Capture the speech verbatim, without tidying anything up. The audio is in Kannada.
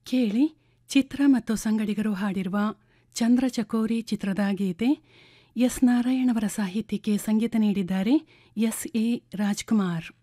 ಕೇಳಿ ಚಿತ್ರ ಮತ್ತು ಸಂಗಡಿಗರು ಹಾಡಿರುವ ಚಂದ್ರಚಕೋರಿ ಚಿತ್ರದ ಗೀತೆ. ಎಸ್ ನಾರಾಯಣವರ ಸಾಹಿತ್ಯಕ್ಕೆ ಸಂಗೀತ ನೀಡಿದ್ದಾರೆ ಎಸ್ ಎ ರಾಜ್ಕುಮಾರ್.